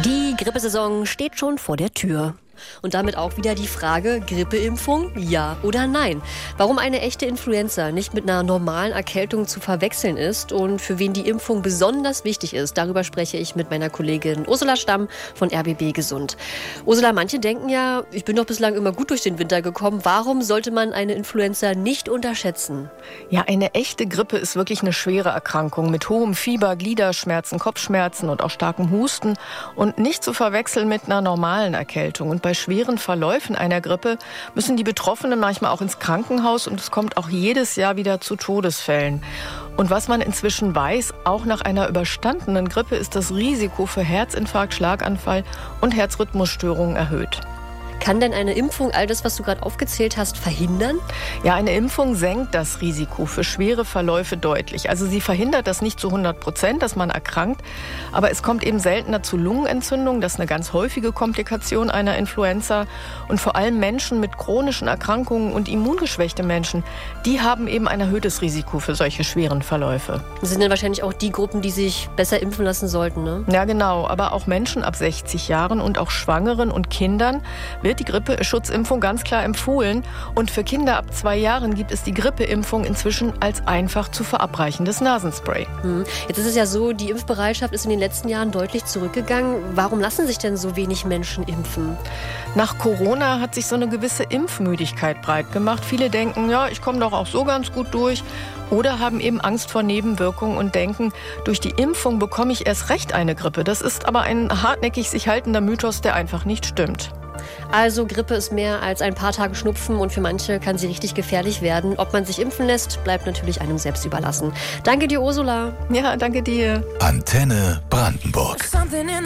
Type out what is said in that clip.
Die Grippesaison steht schon vor der Tür. Und damit auch wieder die Frage, Grippeimpfung, ja oder nein? Warum eine echte Influenza nicht mit einer normalen Erkältung zu verwechseln ist und für wen die Impfung besonders wichtig ist, darüber spreche ich mit meiner Kollegin Ursula Stamm von RBB Gesund. Ursula, manche denken ja, ich bin doch bislang immer gut durch den Winter gekommen. Warum sollte man eine Influenza nicht unterschätzen? Ja, eine echte Grippe ist wirklich eine schwere Erkrankung mit hohem Fieber, Gliederschmerzen, Kopfschmerzen und auch starkem Husten und nicht zu verwechseln mit einer normalen Erkältung. Und bei schweren Verläufen einer Grippe müssen die Betroffenen manchmal auch ins Krankenhaus und es kommt auch jedes Jahr wieder zu Todesfällen. Und was man inzwischen weiß, auch nach einer überstandenen Grippe ist das Risiko für Herzinfarkt, Schlaganfall und Herzrhythmusstörungen erhöht. Kann denn eine Impfung all das, was du gerade aufgezählt hast, verhindern? Ja, eine Impfung senkt das Risiko für schwere Verläufe deutlich. Also sie verhindert das nicht zu 100%, dass man erkrankt, aber es kommt eben seltener zu Lungenentzündung. Das ist eine ganz häufige Komplikation einer Influenza. Und vor allem Menschen mit chronischen Erkrankungen und immungeschwächte Menschen, die haben eben ein erhöhtes Risiko für solche schweren Verläufe. Das sind dann wahrscheinlich auch die Gruppen, die sich besser impfen lassen sollten, ne? Ja, genau. Aber auch Menschen ab 60 Jahren und auch Schwangeren und Kindern wird die Grippeschutzimpfung ganz klar empfohlen. Und für Kinder ab 2 Jahren gibt es die Grippeimpfung inzwischen als einfach zu verabreichendes Nasenspray. Jetzt ist es ja so, die Impfbereitschaft ist in den letzten Jahren deutlich zurückgegangen. Warum lassen sich denn so wenig Menschen impfen? Nach Corona hat sich so eine gewisse Impfmüdigkeit breit gemacht. Viele denken, ja, ich komme doch auch so ganz gut durch. Oder haben eben Angst vor Nebenwirkungen und denken, durch die Impfung bekomme ich erst recht eine Grippe. Das ist aber ein hartnäckig sich haltender Mythos, der einfach nicht stimmt. Also Grippe ist mehr als ein paar Tage Schnupfen und für manche kann sie richtig gefährlich werden. Ob man sich impfen lässt, bleibt natürlich einem selbst überlassen. Danke dir, Ursula. Ja, danke dir. Antenne Brandenburg.